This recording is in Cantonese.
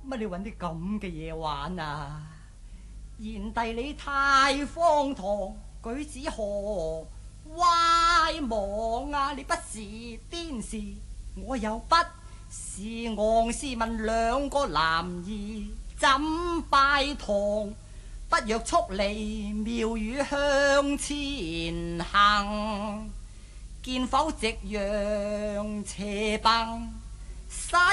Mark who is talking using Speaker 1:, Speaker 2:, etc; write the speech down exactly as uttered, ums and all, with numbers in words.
Speaker 1: 乜你揾啲咁嘅嘢玩啊？賢弟你太荒唐，舉止何歪妄啊！你不是癲士，我有不是昂試問兩個男兒怎拜堂？不若速離廟宇向前行，見否夕陽斜崩。